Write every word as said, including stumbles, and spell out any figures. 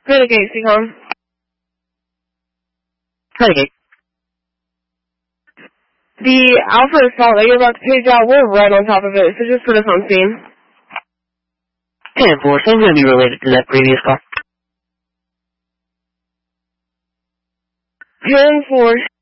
Renegade, Seacom. Renegade. The Alpha assault that you're about to page out, we're right on top of it, so just put us on scene. ten four, so I'm going to be related to that previous call. ten four.